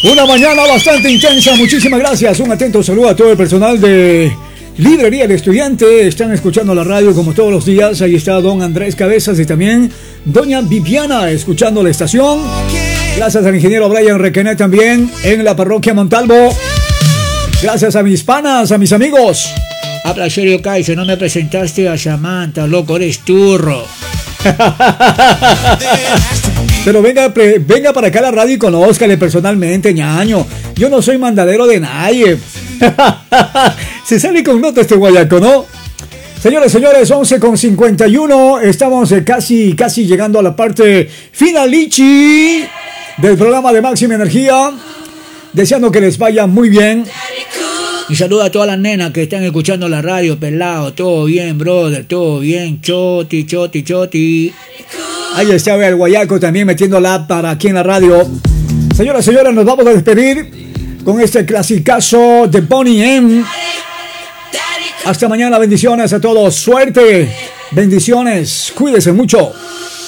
Una mañana bastante intensa, muchísimas gracias. Un atento saludo a todo el personal de Librería El Estudiante. Están escuchando la radio como todos los días. Ahí está don Andrés Cabezas y también doña Viviana escuchando la estación. Gracias al ingeniero Brian Requené también en la parroquia Montalvo. Gracias a mis panas, a mis amigos. Habla serio, Kaiser, no me presentaste a Samantha, loco, eres turro. Pero venga para acá a la radio y conózcale personalmente, ñaño. Yo no soy mandadero de nadie. Se sale con nota este guayaco, ¿no? Señores, 11:51. Estamos casi llegando a la parte finalichi del programa de Máxima Energía. Deseando que les vaya muy bien. Y saludo a todas las nenas que están escuchando la radio, pelado. Todo bien, brother, todo bien. Choti. Ahí está el guayaco también metiéndola para aquí en la radio. Señoras y señores, nos vamos a despedir con este clasicazo de Boney M. Hasta mañana, bendiciones a todos. Suerte, bendiciones, cuídense mucho.